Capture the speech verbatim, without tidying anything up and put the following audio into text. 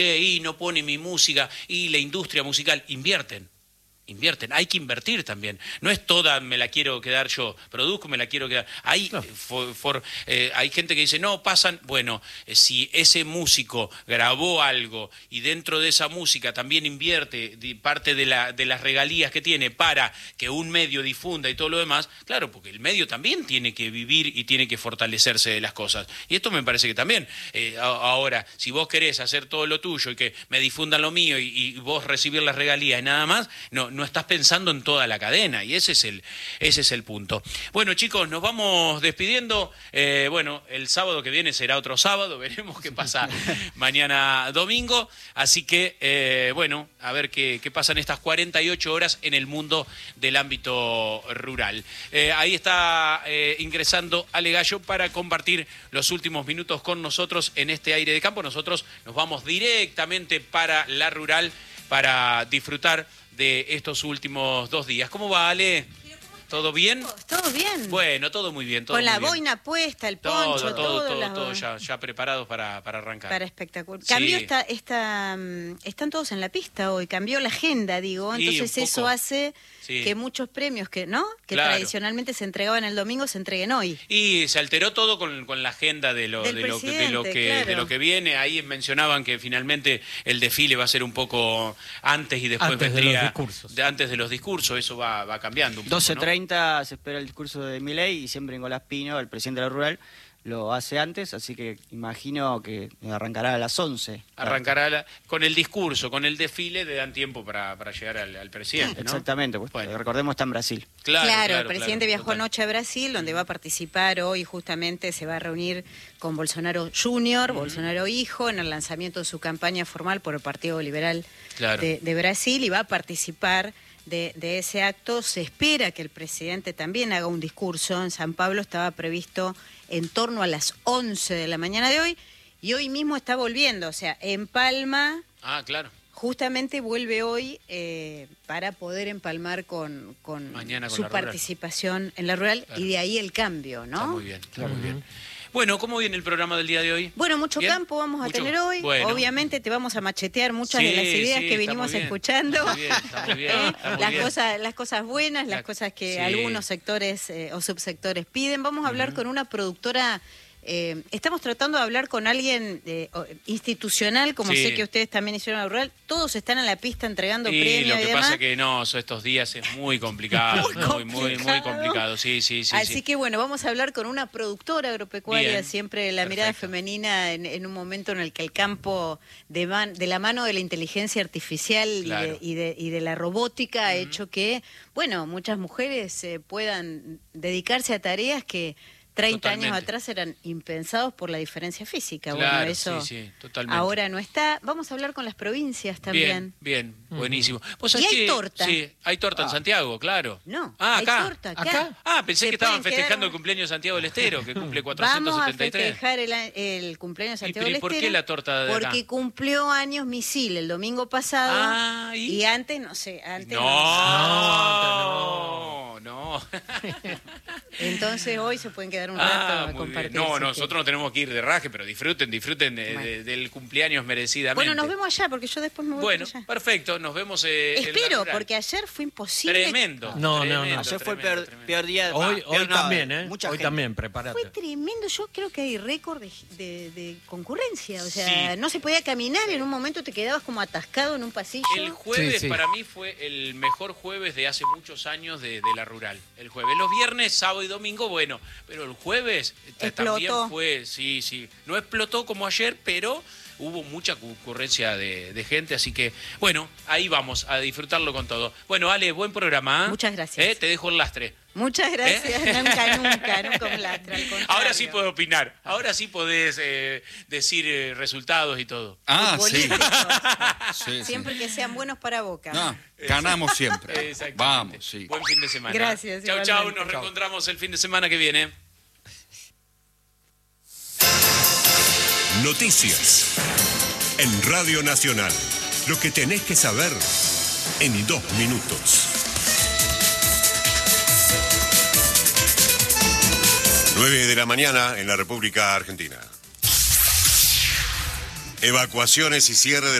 y no pone mi música y la industria musical, invierten. Invierten, hay que invertir también. No es toda, me la quiero quedar yo, produzco, me la quiero quedar. Hay, no. for, for, eh, hay gente que dice, no, pasan, bueno, eh, si ese músico grabó algo y dentro de esa música también invierte de, parte de, la, de las regalías que tiene para que un medio difunda y todo lo demás, claro, porque el medio también tiene que vivir y tiene que fortalecerse de las cosas. Y esto me parece que también, eh, ahora, si vos querés hacer todo lo tuyo y que me difundan lo mío y, y vos recibir las regalías y nada más, no, no estás pensando en toda la cadena y ese es el, ese es el punto. Bueno, chicos, nos vamos despidiendo. Eh, bueno, el sábado que viene será otro sábado, veremos qué pasa mañana domingo. Así que, eh, bueno, a ver qué, qué pasa en estas cuarenta y ocho horas en el mundo del ámbito rural. Eh, ahí está eh, ingresando Ale Gallo para compartir los últimos minutos con nosotros en este aire de campo. Nosotros nos vamos directamente para la rural para disfrutar de estos últimos dos días. ¿Cómo va, Ale? ¿Todo bien? Todo bien. Bueno, todo muy bien. Todo Con la muy boina bien. puesta, el todo, poncho, todo, todo. Todo, las... todo ya, ya preparados para, para arrancar. Para espectacular. Cambió sí. esta, esta, están todos en la pista hoy, cambió la agenda, digo. Entonces eso hace sí. que muchos premios que, ¿no? Que claro. tradicionalmente se entregaban el domingo se entreguen hoy. Y se alteró todo con, con la agenda de lo, de lo, de lo que claro. de lo que viene. Ahí mencionaban que finalmente el desfile va a ser un poco antes y después antes vendría de los discursos. De, antes de los discursos, eso va, va cambiando un poco, doce treinta ¿no? Se espera el discurso de Milei y siempre Nicolás Pino, el presidente de la Rural, lo hace antes, así que imagino que arrancará a las once. Arrancará la, con el discurso, con el desfile, le dan tiempo para, para llegar al, al presidente, ¿no? Exactamente, pues bueno. Recordemos está en Brasil. Claro, claro, claro el presidente claro, viajó total. anoche a Brasil, donde va a participar hoy, justamente se va a reunir con Bolsonaro junior, uh-huh. Bolsonaro hijo, en el lanzamiento de su campaña formal por el Partido Liberal claro. de, de Brasil, y va a participar De, de ese acto. Se espera que el presidente también haga un discurso. En San Pablo estaba previsto en torno a las once de la mañana de hoy, y hoy mismo está volviendo, o sea, empalma. Ah, claro. Justamente vuelve hoy eh, para poder empalmar con, con, con su participación rural. en la rural, claro. y de ahí el cambio, ¿no? Está muy bien, está muy bien. Bueno, ¿cómo viene el programa del día de hoy? Bueno, mucho ¿Bien? campo vamos a mucho... tener hoy. Bueno. Obviamente te vamos a machetear muchas sí, de las ideas sí, que venimos escuchando. Está muy bien, está muy bien, está muy las, bien. Cosas, las cosas buenas, las La... cosas que sí. algunos sectores eh, o subsectores piden. Vamos a hablar uh-huh. con una productora. Eh, estamos tratando de hablar con alguien eh, institucional, como sí. sé que ustedes también hicieron en la rural. Todos están en la pista entregando y premios. Lo que y demás. pasa que no, estos días es muy complicado, muy, muy, muy, muy complicado. Sí, sí, sí. Así sí. que bueno, vamos a hablar con una productora agropecuaria, Bien. siempre la Perfecto. mirada femenina en, en un momento en el que el campo de, man, de la mano de la inteligencia artificial claro. y, de, y, de, y de la robótica uh-huh. ha hecho que, bueno, muchas mujeres eh, puedan dedicarse a tareas que treinta Totalmente. años atrás eran impensados por la diferencia física. Claro, bueno, eso sí, sí, totalmente. ahora no está. Vamos a hablar con las provincias también. Bien, bien, uh-huh. buenísimo. ¿Y hay que, torta? Sí, hay torta ah. en Santiago, claro. No, ah, hay acá. torta acá. ¿Acá? Ah, pensé que estaban festejando quedar... el cumpleaños de Santiago del Estero, que cumple cuatrocientos setenta y tres. Vamos a festejar el, el cumpleaños de Santiago del Estero. ¿Y por qué la torta de acá? Porque cumplió años Misil el domingo pasado. Ah, ¿y? y antes, no sé, antes no. No, no, no. Entonces hoy se pueden quedar un rato ah, a compartir. No, nosotros no tenemos que ir de raje, pero disfruten, disfruten de, bueno. de, del cumpleaños merecidamente. Bueno, nos vemos allá, porque yo después me voy Bueno, allá. perfecto, nos vemos eh, Espero, porque ayer fue imposible. Tremendo. No, tremendo, no, no. Ayer tremendo, fue el peor, peor día. Hoy, ah, hoy peor también, nada, ¿eh? Mucha hoy gente. también, prepárate. Fue tremendo, yo creo que hay récord de, de, de concurrencia, o sea, sí. no se podía caminar, en un momento te quedabas como atascado en un pasillo. El jueves sí, sí. para mí fue el mejor jueves de hace muchos años de, de la rural. El jueves, los viernes, sábado y domingo, bueno, pero el jueves Explotó. también fue, sí, sí, no explotó como ayer, pero hubo mucha concurrencia de, de gente, así que, bueno, ahí vamos a disfrutarlo con todo. Bueno, Ale, buen programa. ¿eh? Muchas gracias. ¿Eh? Te dejo el lastre. Muchas gracias, ¿Eh? nunca, nunca, nunca un lastre, al contrario. Ahora sí puedo opinar, ahora sí podés eh, decir eh, resultados y todo. Ah, sí. sí. Siempre sí. que sean buenos para Boca. No, ganamos siempre. Vamos, sí. Buen fin de semana. Gracias. Chau, chau, nos chau. reencontramos el fin de semana que viene. Noticias en Radio Nacional. Lo que tenés que saber en dos minutos. nueve de la mañana en la República Argentina. Evacuaciones y cierre de